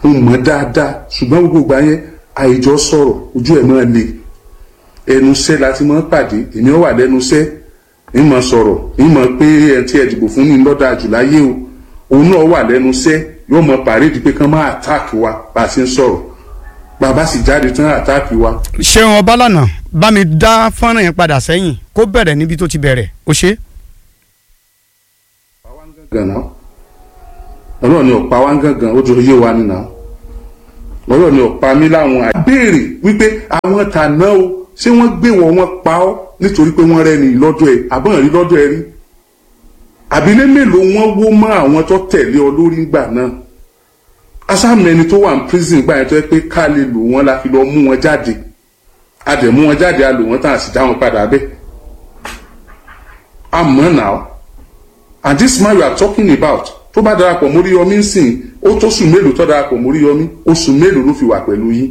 mo mọ̀ dáadáa ṣùgbọ́n gbogbo ìgbà yẹn àìjọ sọ̀rọ̀ ojú ẹ̀ máa le ẹnu iṣẹ́ láti máa pàdé èmi ó wà lẹ́nu iṣẹ́ ìmọ̀ sọ̀rọ̀ ìmọ̀ pé ẹ̀ tí ẹ dìbò fún ní lọ́dà jù láyé o òun náà wà lẹ́nu iṣẹ́ yóò mọ pàrédì pé kán máa àtáàkì wa bá a ṣe ń sọ̀rọ̀ bàbá sì jáde tán àtáàkì wa. Ṣeun Ọbálànà bá mi dá fọ́nrán yẹn padà sẹ́yìn kó bẹ̀rẹ̀ níbi tó ti bẹ̀rẹ̀ ó ṣe. ọlọ́run ni ọ̀pá wa ń gángan ó jọ yé wa nínú ọlọ́run ni ọ̀pá mi láwọn àbéèrè wípé àwọn tàná o ṣé wọ́n gbé wọn pa ọ́ nítorí pé wọ́n rẹ́ni lọ́dọ̀ ẹ̀ àbọ̀n rí lọ́dọ̀ ẹ̀ rí àbílẹ̀ mélòó wọ́n wó mọ́ àwọn tó tẹ̀lé ọ lórí ìgbà náà asámẹ́ni tó wà ní prison gbà yẹn tó yẹ pé ká lè lò wọ́n la fi lọ mú wọn jáde a dẹ̀ mú wọn jáde a lò wọ́n tán a sì dá wọn padà bẹ́ẹ̀ àmọ́ now and this man you are talking about tó bá darapọ̀ mórí yọmí sìn ó tó oṣù mélòó tó darapọ̀ mórí yọmí oṣù mélòó ló fi wà pẹ̀lú yín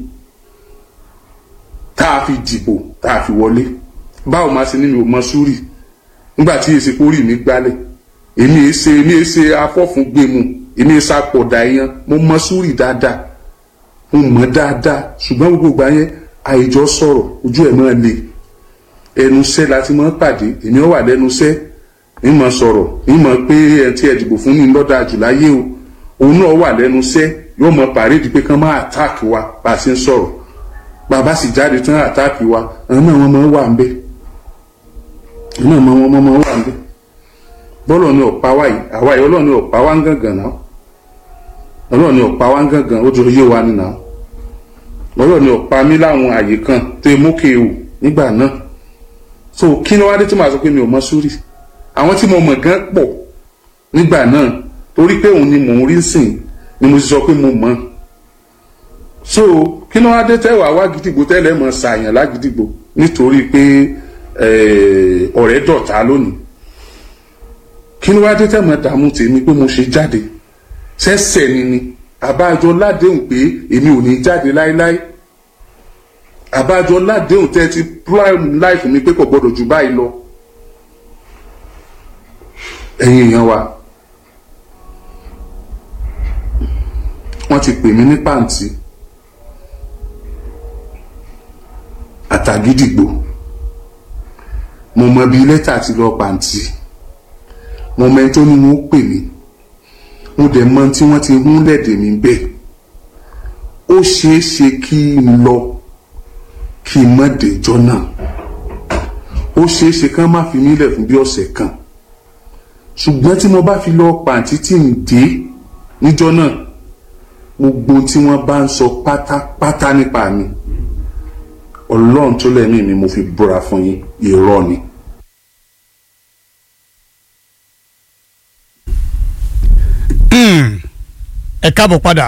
tá a fi dìbò tá a fi wọlé báwo máa ṣe ní mi ò mọ súrì nígbà tí èsì kórì mi gbálẹ̀ èmi èsè afọ́fun gbẹmu èmi èsè apọ̀dà èèyàn mo mọ súrì dáadáa mo mọ̀ dáadáa ṣùgbọ́n gbogbo ìgbà yẹn àìjọ sọ̀rọ̀ ojú ẹ̀ máa le ẹnu iṣẹ́ láti máa pàdé èmi ó wà lẹ́nu iṣẹ́ ìmọ̀ sọ̀rọ̀ ìmọ̀ pé ẹ̀ tí ẹ dìbò fún ní lọ́dà jù láyé o òun náà wà lẹ́nu iṣẹ́ yóò mọ pàrédì pé kán máa àtáàkì wa bá a ṣe ń sọ̀rọ̀ bàbá sì jáde tán àtáàkì wa àwọn náà wọ́n máa wà ń bẹ̀ àwọn náà wọ́n máa wà ń bẹ̀ bọ́lọ̀ ni ọ̀pá wa yìí àwa yìí ọlọ́ọ̀ ni ọ̀pá wa ń gàngàn náà ọlọ́ọ̀ ni ọ̀pá wa ń gàngàn ó jọ yé wa nínú ọlọ́ọ̀ ni ọ̀pá mi láwọn àyè kan tó mú kéwù nígbà náà so kí ni wàá dé tí màá sọ pé mi ò mọ súrì àwọn tí mo mọ̀ gan pọ̀ nígbà náà torí pé òun ni mò ń rí sìn ni mo ti sọ pé mo mọ̀ so kí ni wàá dé tẹ́wàá wá gidigbo tẹ́lẹ̀ mọ̀ ṣàyàn lágidigbo nítorí pé ọ̀rẹ́ dọ̀tá lónìí kí ni wàá dé tẹ́ mọ̀ dààmú tèmi pé mo ṣe jáde sẹ́sẹ̀ ni àbájọ ládéhùn pé èmi ò ní jáde láéláé àbájọ ládéhùn tẹ́ ti prime life mi pé kò gbọdọ̀ jù báyìí lọ ẹ̀yin èèyàn wa wọ́n ti pè mí ní pàǹtí àtàgídìgbò mo mọ bí lẹ́tà ti lọ pàǹtí mo mọ ẹni tó ní wọn ó pè mí mo dẹ̀ mọ tí wọ́n ti hún lẹ́dẹ̀ mi bẹ́ẹ̀ ó ṣeé ṣe kí n lọ kí n má dèjọ́ náà ó ṣeé ṣe kán má fi mí lẹ̀ fún bí ọ̀sẹ̀ kan ṣùgbọ́n tí mo bá fi lọ pàǹtí tí n dé níjọ́ náà gbogbo tí wọ́n bá ń sọ pátápátá nípa mi ọlọ́run tó lẹ́mí mi mo fi búra fún yín irọ́ ni. ẹ káàbọ̀ padà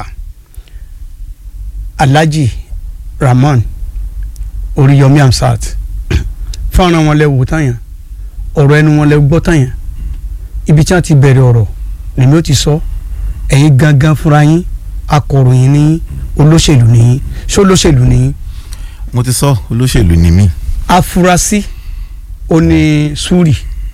Alhaji Rahmon Oríyọmí Hamzat fọ́nrán wọn lẹ wò tán yẹn ọ̀rọ̀ ẹnu wọn lẹ gbọ́ tán yẹn ibi tí wọ́n ti bẹ̀rẹ̀ ọ̀rọ̀ lèmi ó ti sọ ẹ̀yin gangan fúnra yín akọ̀ròyìn ní olóṣèlú ní ṣó olóṣèlú ní. mo ti sọ olóṣèlú ni mí. afurasí oní Súrì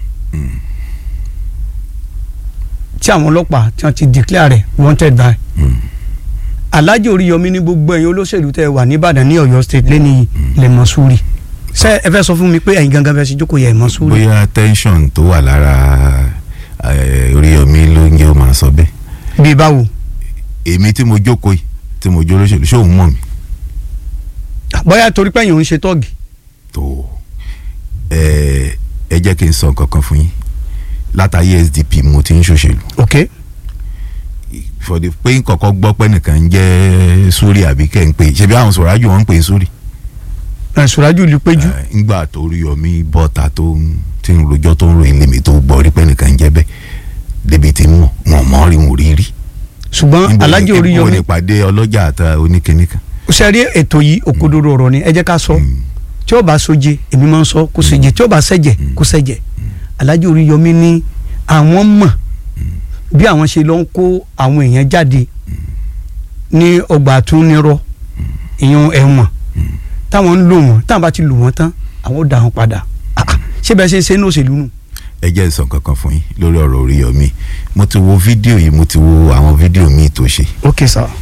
tí àwọn ọlọ́pàá tí wọ́n ti declare rẹ̀ wanted by. Alhaji Oríyọmí ní gbogbo ẹ̀yin olóṣèlú tẹ́ wà ní Ìbàdàn ní Ọ̀yọ́ state lẹ́ni lẹ́mọ̀ Súrì ṣé ẹ fẹ́ sọ fún mi pé ẹ̀yin gangan fẹ́ ṣe jókòó yẹ ẹ̀mọ́ Súrì. bóyá tension tó wà lára Oríyọmí ló ń jẹ́ ó máa sọ bẹ́ẹ̀. bí báwo. èmi tí mo jókòó yìí tí mo jó olóṣèlú ṣé òun mọ̀ mi. bóyá torí pé ẹ̀yin ò ń ṣe tọ́ọ̀gì. tó ẹ jẹ́ kí n sọ nǹkan kan fún yín látàyè SDP mo ti ń ṣòṣèlú. ok. fọdí pé kọ̀kọ́ gbọ́ pé nìkan ń jẹ́ Súrì àbí kẹ́ ń pè ṣe bí àwọn Sùrájù wọn ń pè Súrì. Sùrájù lè péjú. ńgbà tó Oríyọmí bọ́ta tó ti ń rojọ́ tó ń ròyìn lèmi tó gbọ́ rí pé nìkan ń jẹ́ bẹ́ẹ̀ débi tí wọn mọ̀ rí wọn rí rí. ṣùgbọ́n Alhaji Oríyọmí níbo nípàdé ọlọ́jà àti oníkẹ́nìkan. ṣe rí ètò yìí òkodoro ọ̀rọ̀ ni ẹ jẹ́ ká sọ tí ó bá soje èmi máa ń sọ kó soje tí ó bá sẹ́jẹ̀ kó sẹ́jẹ̀ Alhaji Oríyọmí ní àwọn mọ̀ bí àwọn ṣe lọ ń kó àwọn èèyàn jáde ní ọgbà àtúnirọ ìyẹn ẹ̀wọ̀n táwọn ń lò wọ́n táwọn bá ti lò wọ́n tán àwọn ò dá wọn padà ṣé bẹ́ẹ̀ ṣe ń ṣe ní òṣèlú nù. ẹ jẹ́ ìsàn kankan fún yín lórí ọ̀rọ̀ Oríyọmí mo ti wo fídíò yìí mo ti wo àwọn fídíò míì tó ṣe. ok sir.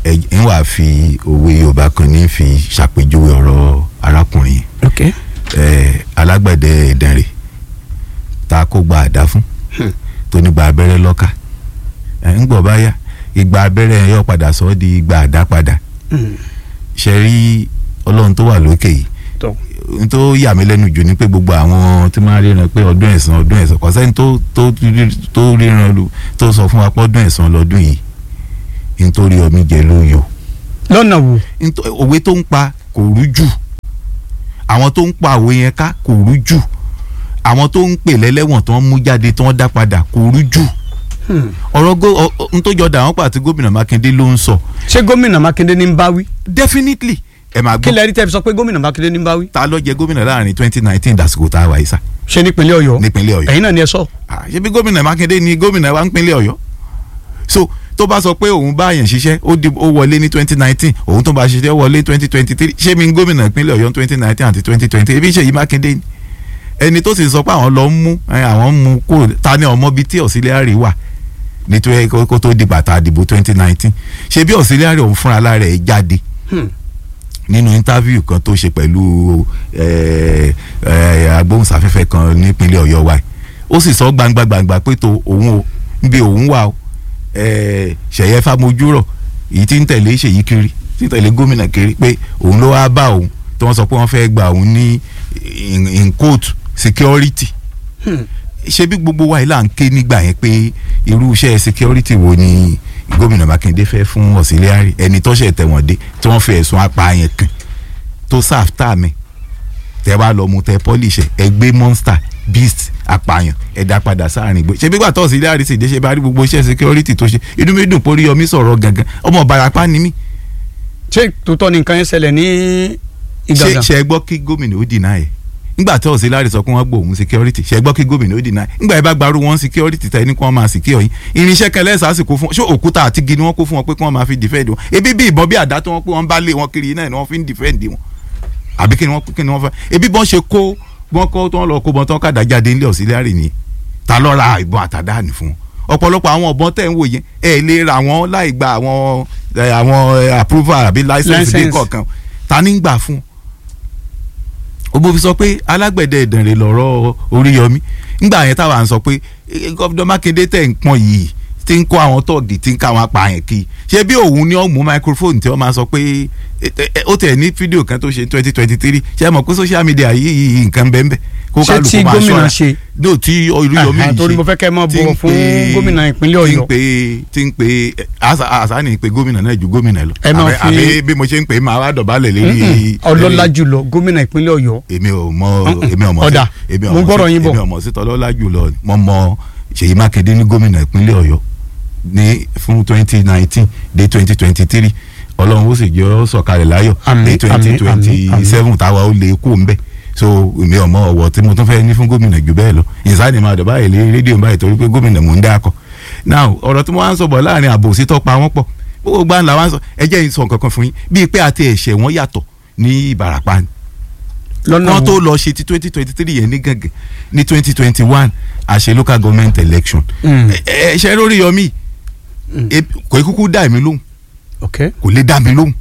ń wà fi òwe Yorùbá kan ní fi ṣàpèjúwe ọ̀rọ̀ arákùnrin ok alágbẹ̀dẹ Ìdànrè ta kó gba àdá fún tó ní gba abẹ́rẹ́ lọ́kà ń gbọ́ báyà ìgbà abẹ́rẹ́ yóò padà sọ ọ́ di ìgbà àdá padà ṣe rí Ọlọ́run tó wà lókè yìí tó yà mí lẹ́nu jù ní pé gbogbo àwọn tí máa ríran pé ọdún ẹ̀san kò sẹ́ni tó ríran tó sọ fún wa pé ọdún ẹ̀san lọ́dún yìí nítorí omi jẹ ló yọ. lọ́nà wo. òwe tó ń pa kò rújù àwọn tó ń pa òwe yẹn ká kò rújù àwọn tó ń pè lẹ́lẹ́wọ̀n tó ń mú jáde tó ń dá padà kò rújù. ọ̀rọ̀ ntọ́jọ́ dà wọ́n pàtó gómìnà Mákindé ló ń sọ. ṣé gómìnà Mákindé ní ń bá wí. definitely ẹ máa gbọ́. kí lẹ́rìí tẹ́ fi sọ pé gómìnà Mákindé ní ń bá wí. ta ló jẹ gómìnà láàrin 2019 dàsìkò tá a wà yìí sá. ṣé nípínlẹ̀ Ọ̀yọ́. nípínlẹ̀ Ọ̀yọ́. ẹ̀yin náà ni ẹ sọ. ṣé bí gómìnà Mákindé ni gómìnà wa nípínlẹ̀ Ọ̀yọ́. so tó bá sọ pé òun bá yẹn ṣiṣẹ́ ó wọlé ní 2019 òun tó bá ṣiṣẹ́ wọlé 2023 ṣé mi gómìnà ìpínlẹ̀ Ọ̀yọ́ 2019 àti 2020 ebi Ṣèyí Mákindé ni ẹni tó sì sọ pé àwọn lọ ń mú àwọn ń mú kó ta ní ọmọ bíi tí auxiliary wà nítorí kó tó di bàtà àdìbò 2019 ṣé bí auxiliary òun fúnra lára ẹ̀ jáde nínú interview kan tó ṣe pẹ̀lú agbóhùnsáfẹ́fẹ́ kan nípínlẹ̀ Ọ̀yọ́ wa ó sì sọ gbangba pé tó òun ò ń bí òun wà ó Ṣẹ̀yẹ Fámojúrọ̀ èyí tí ń tẹ̀lé Ṣèyí kiri tí ń tẹ̀lé gómìnà kiri pé òun ló wá bá òun tí wọ́n sọ pé wọ́n fẹ́ gba òun ní in court security ṣé bí gbogbo wa yìí là ń ké nígbà yẹn pé irú iṣẹ́ security wo ni gómìnà Mákindé fẹ́ fún auxiliary ẹni tó ṣe tẹ̀wọ̀n dé tí wọ́n fi ẹ̀sùn apààyàn kàn tó sáf tá mi tẹ wá lọ mú tẹ pọ́lìṣẹ̀ ẹgbẹ́ monster beast apààyàn ẹ̀dá padà sáàrin ìgbé ṣé bí gbà tó auxiliary sì dé ṣe bá rí gbogbo iṣẹ́ security tó ṣe inú mi dùn pé Oríyọmí sọ̀rọ̀ gangan ọmọ Ìbàràpá ni mí. ṣé tòótọ́ ni nǹkan yẹn ṣẹlẹ̀ ní Ìgàngán. ṣe gbọ́ kí gómìnà ó dìnnà ẹ̀ nígbà tí auxiliary sọ pé wọ́n gbóhùn security ṣe gbọ́ kí gómìnà ó dìnnà ẹ̀ nígbà yẹn bá gbarú wọn security tẹ ní kí wọ́n máa secure yín irinṣẹ́ kẹlẹ́ sàásìkò fún ṣé òkúta àti igi ni wọ́n kó fún wọn pé kí wọ́n máa fi defend wọn ebi bí ìbọn bí àdá tí wọ́n pé wọ́n bá lé wọn kiri náà ni wọ́n fi ń defend wọn àbí kí ni wọ́n fẹ́ ebi bọ́n ṣe kó wọ́n kọ́ tí wọ́n lọ kó bọ́n tí wọ́n kàdá jáde nílé auxiliary ni ta ló ra ìbọn àtàdá ni fún wọn ọ̀pọ̀lọpọ̀ àwọn ọ̀bọ̀n tẹ̀ ń wò yẹn ẹ̀ lè ra wọn láì gba àwọn approval àbí license dé kọ̀ọ̀kan ta ní gbà fún ògbó fi sọ pé alágbẹ̀dẹ Ìdànrè lọ́rọ̀ Oríyọmí ńgbà yẹn táwa ń sọ pé gọ́fìdọ́ Mákindé tẹ̀ ń pọ́n yìí tí ń kó àwọn tọ́ọ̀gì tí ń ká àwọn apààyàn kí ṣé bí òun ni ó mú microphone tí wọ́n máa sọ pé ó tẹ̀ ní fídíò kan tó ṣe 2023 ṣé ẹ mọ̀ pé social media yìí nǹkan bẹ́ẹ̀ bẹ́ẹ̀ kó kálukú máa ṣọ́ra ní tí Oríyọmí yìí ṣe torí mo fẹ́ kẹ́ mọ́ bọ̀ fún gómìnà ìpínlẹ̀ Ọ̀yọ́ tí ń pe àṣà ni pé gómìnà náà ju gómìnà lọ àbí bí mo ṣe ń pè é máa wá dọ̀bálẹ̀ lérí ọlọ́lá jùlọ gómìnà ìpínlẹ̀ Ọ̀yọ́. èmi ò mọ̀ ọ̀dà mo gbọ́dọ̀ yín bọ̀ èmi ò mọ̀ sí tọ́lọ́lá jùlọ mo mọ̀ Ṣèyí Mákindé ní gómìnà ìpínlẹ̀ Ọ̀yọ́ ní fún 2019 dé 2023 Ọlọ́run ó sì jẹ́ sọ̀kalẹ̀ láyọ̀ dé 2027 táwa ó lè kó ń bẹ̀ so èmi ọmọ ọwọ́ tí mo tún fẹ́ ní fún gómìnà jù bẹ́ẹ̀ lọ ìsáni máa dọ̀ báyìí lé rédíò báyìí torí pé gómìnà mò ń dá akọ now ọ̀rọ̀ tí mo wá ń sọ bọ̀ láàrin ààbò òsítọ́ pa wọ́n pọ̀ gbogbo gbà ńlá wá ń sọ ẹ jẹ́ ìsọ̀ nǹkan kan fún yín bíi pé àti ẹ̀ṣẹ̀ wọn yàtọ̀ ní Ìbàràpá ni wọ́n tó lọ ṣe ti 2023 yẹn ní gàngàn ní 2021 àṣẹ local government election ẹ̀ṣẹ̀ Oríyọmí kò kúkú dá èmi lóhùn kò lè dá mi lóhùn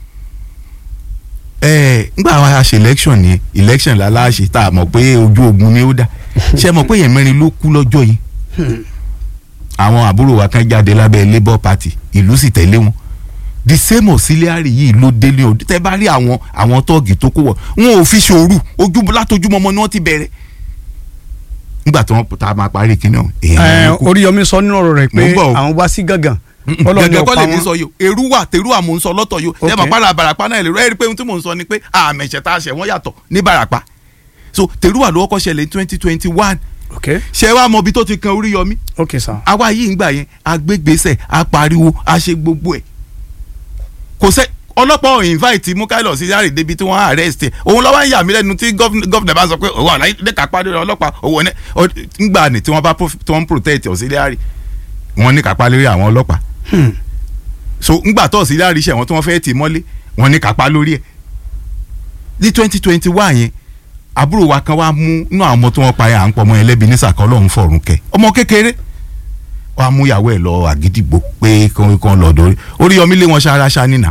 ngbà àwọn aṣe election ni election láláṣẹ tá a mọ̀ pé ojú ogun ni ó dá ṣe mọ̀ pé èèyàn mẹ́rin ló kú lọ́jọ́ yìí àwọn àbúrò wa kan jáde lábẹ́ Labour Party ìlú sì tẹ̀lé wọn the same auxiliary yìí ló délé ọdún tẹ́ bá rí àwọn tọ́ọ̀gì tó kó wọ̀ wọn ò fi ṣòru látojúmọmọ ni wọ́n ti bẹ̀rẹ̀ nígbà tí wọ́n ta máa parí kíní ọ̀hún èèyàn ló kú. Oríyọmí sọ nínú ọ̀rọ̀ rẹ̀ pé àwọn wá sí Gàngán gẹ́gẹ́ kọ́ lè ní sọ yìí èrú wà tèrú àmọ́ ń sọ lọ́tọ̀ yìí ẹ máa para Ìbàràpá náà lè rẹ́ rí pé ohun tí mò ń sọ ni pé àmì ẹ̀ṣẹ̀ tá a ṣẹ̀ wọ́n yàtọ̀ ní Ìbàràpá so tèrú wà ló kọ́kọ́ ṣẹlẹ̀ ní 2021 ṣe wá mọ ibi tó ti kan Oríyọmí àwa yìí ń gbà yẹn agbégbèsè apariwo a ṣe gbogbo ẹ̀ kò sẹ́ ọlọ́pàá ò invite Mukaila Auxiliary débi tí wọ́n arrest ẹ̀ òun lọ́wọ́ ń yà mí lẹ́nu tí gọ́fìnà bá sọ pé òun àlàyé lẹ́ka pàdé ọlọ́pàá òun ńgbà ní tí wọ́n bá protect Auxiliary wọ́n ní kápá lórí àwọn ọlọ́pàá so ńgbà tó Auxiliary ṣe àwọn tí wọ́n fẹ́ tì mọ́lé wọ́n ní kápá lórí ẹ̀ ní 2021 yẹn àbúrò wa kan wá mú inú àwọn ọmọ tí wọ́n pa ẹ̀ à ń pọ̀ ọmọ ẹlẹ́bi ní sàkọ́ lọ́hún fọ̀rùn kẹ́ ọmọ kékeré wọ́n á mú ìyàwó ẹ̀ lọ àgídìgbò pé kàn lọ dórí Oríyọmí lé wọn ṣáráṣá nínà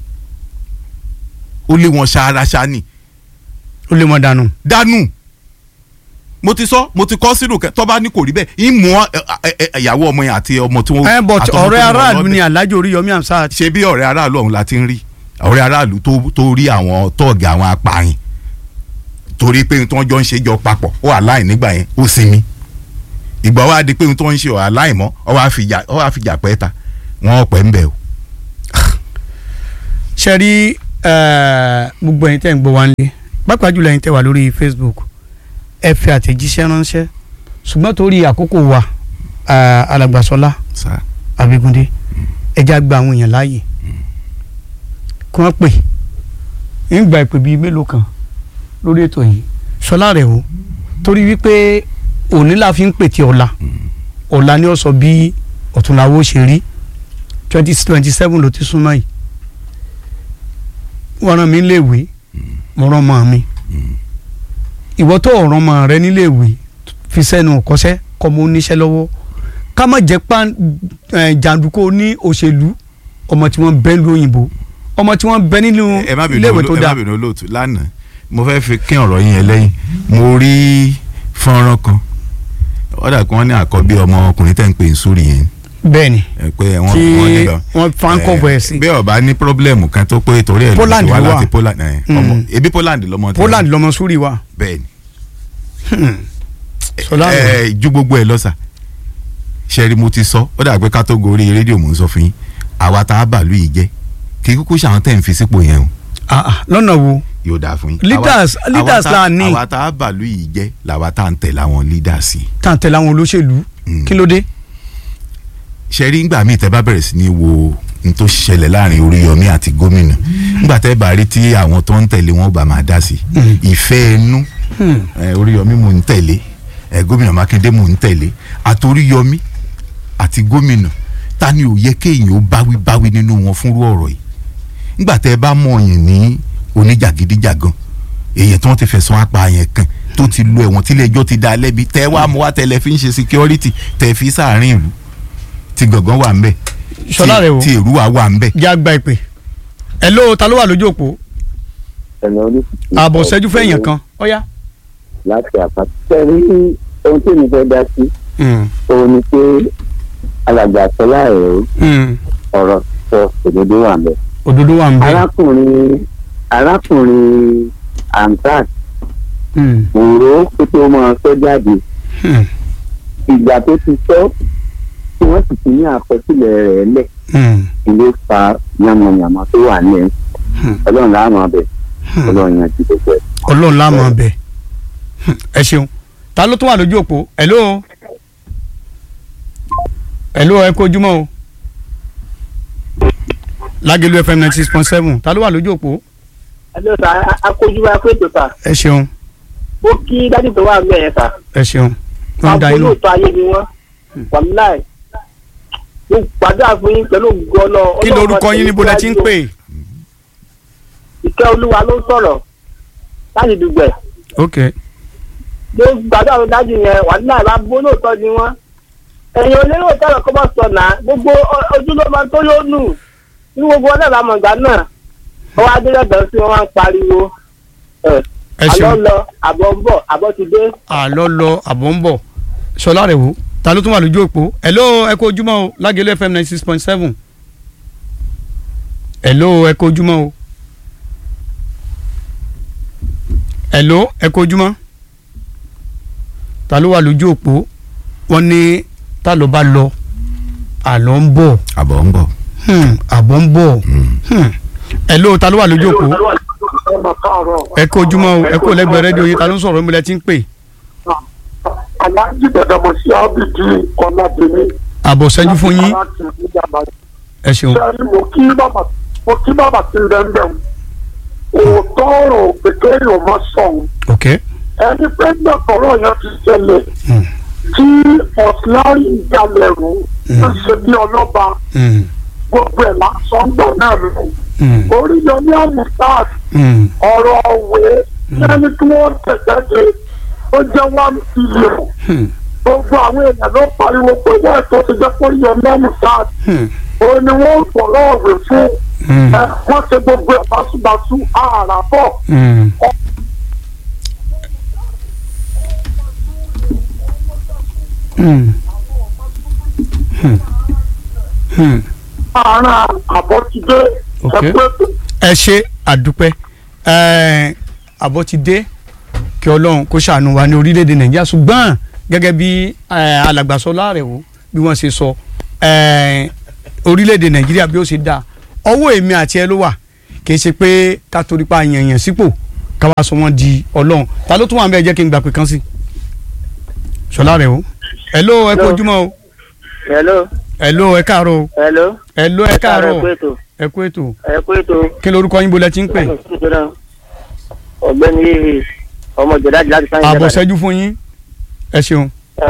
ó lé wọn ṣáráṣá ní. ó lé wọn dànù. mo ti kọ́ sínú tó bá ní kò rí bẹ́ẹ̀ ń mú ìyàwó ọmọ yẹn àti ọmọ tí wọ́n. but ọ̀rẹ́ aráàlú ni Alhaji Oríyọmí Hamzat. ṣe bí ọ̀rẹ́ aráàlú ọ̀hún la ti ń rí ọ̀rẹ́ aráàlú tó rí àwọn tọ́ọ̀gì àwọn apààyàn torí pé tí wọ́n jọ ń ṣe jọ papọ̀ ó aláì nígbà yẹn ó sinmi ìgbà wa di pé tí wọ́n ń ṣe aláì mọ́ ọ wá fìjà pẹ́ ta wọ́n pẹ́ ń bẹ̀ o. ṣe rí gbogbo ẹ̀yin tẹ́ ń gbọ́ wá ń lé pàápàá jùlọ ẹ̀yin tẹ́ wà lórí Facebook ẹ fi àtẹ̀jíṣẹ́ ránṣẹ́ ṣùgbọ́n torí àkókò wa alàgbàsọ́lá Abígúndé ẹja gba àwọn èèyàn láàyè kí wọ́n pè ń gba ìpè bíi mélòó kan lórí ètò yìí Ṣọlá rẹ̀ o torí wípé òní la fi ń pè tí ọ̀la ni ó sọ bí ọ̀túnláwó ṣe rí 2027 ló ti súnmọ́ yìí wọ́n rán mi léèwé mo rán ọmọ mi ìwọ tó ọ̀ràn ọmọ rẹ níléèwé fi sẹ́nu kọ́sẹ́ kọ́ mo níṣẹ́ lọ́wọ́ ká má jẹ́ jàǹdùkú ní òṣèlú ọmọ tí wọ́n bẹ́ lu òyìnbó ọmọ tí wọ́n bẹ́ nínú iléèwé tó dáa. ẹ má bínú olóòtú lánàá mo fẹ́ fi kín ọ̀rọ̀ yín ẹlẹ́yìn mo rí fọ́nrán kan ọ̀dà kan ní àkọ́bí ọmọkùnrin tẹ́ ń pè ń sórí yẹn. bẹ́ẹ̀ni tí wọ́n fankọ bọ̀ ẹ̀ sí. bí ọba ní pírọ́blẹ̀mù kan tó pé torí ẹ̀ ló ti wá láti Poland ebi Poland lọmọ tí. Poland lọmọ sórí wa. bẹ́ẹ̀ni ju gbogbo ẹ̀ lọ́sà ṣẹ́rí mo ti sọ ó dà pé ká tó gorí rédíò mò ń sọ fún yín àwa tá a bàálù yìí jẹ́ kí kúkú ṣàwọn tẹ̀ ń fi sípò yẹn o. lọ́nà wo. yóò dáa fún yín. leaders la ní. àwa tá a bàálù yìí jẹ́ làwa tá a ń tẹ̀lé àwọn leaders yìí. tá a ń tẹ̀lé àwọn olóṣèlú. kí ló dé. ṣẹ́rí ńgbà míì tẹ́ bá bẹ̀rẹ̀ sí ní wo n tó ṣẹlẹ̀ láàrin Oríyọmí àti gómìnà ńgbà tẹ́ bá rí tí àwọn tó ń tẹ̀lé wọn bá máa dá sí ìfẹ́ ẹnu Oríyọmí mò ń tẹ̀lé gómìnà Mákindé mò ń tẹ̀lé àti Oríyọmí àti gómìnà ta ni ò yẹ kéèyàn ó báwí nínú wọn fúnrú ọ̀rọ̀ yìí ńgbà tẹ́ bá mọ̀ yẹn ní oníjàgídíjàgan èèyàn tí wọ́n ti fẹ̀sùn apààyàn kan tó ti lo ẹ̀wọ̀n tílé ẹjọ́ ti dá lẹ́bi tẹ́ wá mú wá tẹ́lẹ̀ fi ń ṣe security tẹ́ fi sáàrin ìlú tí gàngán wà ń bẹ̀ Ṣọlá rẹ̀ o tí èrú wa wà ń bẹ̀. já gba ìpè hello ta ló wà lójú òpó. ààbọ̀ ṣẹ́jú fẹ́yìn kan ó yá. láti àpàtì sẹ́rí ohun tí mi fẹ́ dá sí òun ni pé alàgbà Ṣọlá rẹ̀ ọ̀rọ̀ sọ òdodo wà ń bẹ̀. òdodo wà ń bẹ̀. arákùnrin Hamzat òró kó tó máa sọ jáde ìgbà tó ti sọ tí wọ́n sì ti ní àkọsílẹ̀ rẹ̀ lẹ̀ ilé fa yàmọ̀yàmọ̀ tó wà ní ẹ̀ ọlọ́run láàmú abẹ ọlọ́run yẹn ti gbogbo ẹ̀. ọlọ́run láàmú abẹ ẹ ṣeun ta ló tún wà lójú òpó hello ẹ kú ojúmọ́ o Lágẹ̀lú FM 96.7 ta ló wà lójú òpó. hello sir akójúmọ́ akójúmọ́ sir. ẹ ṣeun. ó kí dájú tó wà ń bẹ̀ yẹn sir. ẹ ṣeun. wọ́n da inú. àbólóòtọ́ ayé ni wọ́n wàláì mo gbàdúrà fún yín pẹ̀lú gbọ́lọ́. kí lorúkọ yín níbo lẹ ti ń pè. Ìkẹ́ Olúwa ló ń sọ̀rọ̀ láti Dùgbẹ̀. ok. mo gbàdúrà fún dájú yẹn wàláì àbólóòtọ́ ni wọ́n. ẹ̀yin olérò tẹ́lẹ̀ kọ́ bá sọ náà gbogbo ojú ló máa tó yóò nù ní gbogbo ọ̀dọ́ làmọ̀ ìgbà náà ọwọ́ adélẹ́gbẹ̀ẹ́ sí wọn ń pariwo. àlọ́ lọ àbọ̀ ń bọ̀ àbọ̀ ti dé. àlọ́ lọ àbọ̀ ń bọ̀ Ṣọlá rẹ̀ wò ta ló tún wà lójú òpó hello ẹ kú ojúmọ́ o Lágẹ̀lú FM 96.7 hello ẹ kú ojúmọ́ o hello ẹ kú ojúmọ́ ta ló wà lójú òpó wọ́n ní ta ló bá lọ àlọ́ ń bọ̀ àbọ̀ ń bọ̀ àbọ̀ ń bọ̀ hello ta ló wà lójú òpó ẹ kú ojúmọ́ o ẹ kú lẹ́gbẹ̀ẹ́ rédíò yín ta ló ń sọ̀rọ̀ mi lẹ ti ń pè. aláàjì dàdàmọ̀ sí ábìdí ọ̀làdìní. àbọ̀ ṣẹ́jú fún yín ẹ ṣeun. sẹ́ni mo kí bàbá tí rẹ̀ ń bẹ̀ òótọ́ ọ̀rọ̀ kékeré ò má sọ̀hún. ok. ẹni pé gbàgbọ́rọ̀ yẹn ti ṣẹlẹ̀ tí ọ̀sìláàrí ìdálẹ̀ rú ń ṣe bí ọlọ́ba gbogbo ẹ̀ lásán gbọ̀ náà lọ. Oríyọmí Hamzat ọ̀rọ̀ òwe ẹni tí wọ́n tẹ̀sẹ̀ ó jẹ́ 1 billion gbogbo àwọn èèyàn ló pariwo pé wọ́n tó ti jẹ́ pé yọ mẹ́mú sáà òun ni wọ́n fọ̀rọ̀ ọ̀rẹ́ fún wọ́n ṣe gbogbo ẹ̀ báṣubàṣu àrà bọ̀. àárín àbọ̀ ti dé ẹ ṣe àdúpẹ́ àbọ̀ ti dé kí ọlọ́run kó ṣàánú wa ní orílẹ̀-èdè nàìjíríà ṣùgbọ́n gẹ́gẹ́ bí alàgbàsọ́lá rẹ̀ wò bí wọ́n ṣe sọ orílẹ̀-èdè nàìjíríà bí ó ṣe dáa ọwọ́ èmi àti ẹ ló wà kì í ṣe pé ká torí pa yànyàn sípò ká wá sọ wọ́n di ọlọ́run ta ló tún wà ń bẹ́ẹ̀ jẹ́ kí n gbà pé kán sí ṣọlá rẹ̀ wò hello ẹ kú ojúmọ́ o hello ẹ káàárọ̀ o hello ẹ káàárọ̀ ẹ kú ètò kí lorúkọ yín bolẹ̀ tí ń pè. ọ̀gbẹ́ni yìí ọmọ ìjọdájú láti sáyẹn. àbọ̀ṣẹ́jú fún yín ẹ ṣeun.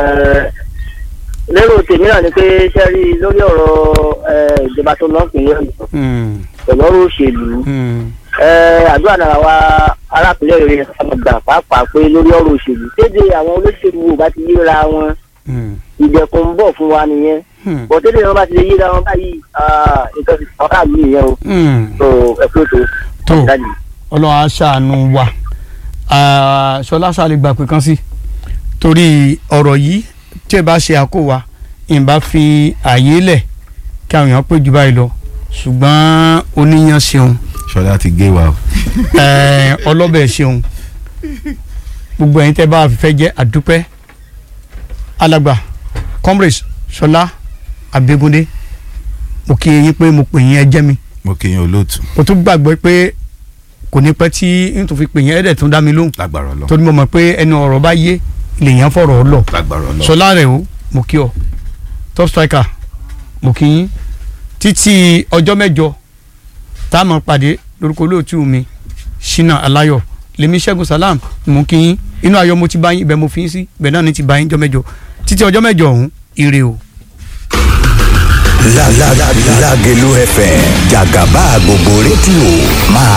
lérò tèmi náà ni pé sẹ́rí lórí ọ̀rọ̀ ìjọba tó lọ́ọ́ pè é pẹ̀lú ọ̀rọ̀ òṣèlú àdúrà náà wa arákùnrin rẹ̀ gbà pàápàá pé lórí ọ̀rọ̀ òṣèlú kéde àwọn olóṣèlú wo bá ti yíra wọn ìdẹ̀kùn ń bọ̀ fún wa nìyẹn bọ̀tẹ́lẹ̀ wọn bá ti lè yíra wọn báyìí nǹkan ti sọ káàlù nìyẹn o tó ẹ̀kú tó ọlọ́run á ṣàánú wa ṣọlá ṣáà lè gbà pé kán sí torí ọ̀rọ̀ yìí tí ẹ bá ṣe àkó wa ìbá fi àyè lẹ̀ kí àwọn èèyàn pé jù báyìí lọ ṣùgbọ́n oníyan ṣeun. ṣọlá ti gé wa o. ọlọ́bẹ̀ ṣeun gbogbo ẹ̀yin tẹ́ bá fẹ́ jẹ́ àdúpẹ́ alàgbà comrades ṣọlá abẹ́gúndé mo kí yín pé mo pè yín ẹ jẹ́ mi. mo kí yín olóòtú. mo tún gbàgbọ́ pé kò ní pẹ́ tí n tó fi pè yín ẹ̀ẹ́dẹ̀ tún dá mi lóhùn. lágbára lọ. torí mo mọ̀ pé ẹnu ọ̀rọ̀ bá yé lèèyàn fọ̀rọ̀ lọ. lágbára lọ. ṣọlá rẹ̀ o mo kí ọ top striker mo kí yín títí ọjọ́ mẹ́jọ tá a mọ̀ pàdé lórúkọ olóòtú mi ṣínà aláyọ̀ lèmi ṣẹ́gun salam mo kí yín inú ayọ̀ mo ti bá yín ibẹ̀ mo fi yín sí ibẹ̀ náà ni ti bá yín jọ́ mẹ́jọ títí ọjọ́ mẹ́jọ ọ̀hún ire o. Lágelú FM jàgàbá gbogbo rédíò máa